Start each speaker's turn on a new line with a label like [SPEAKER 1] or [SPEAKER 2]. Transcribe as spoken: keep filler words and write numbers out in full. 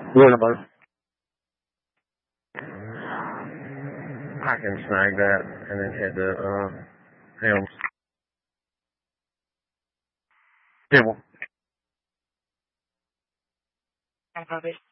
[SPEAKER 1] Where number?
[SPEAKER 2] I can snag that and then head to uh, Helms.
[SPEAKER 1] Table.
[SPEAKER 3] I copy.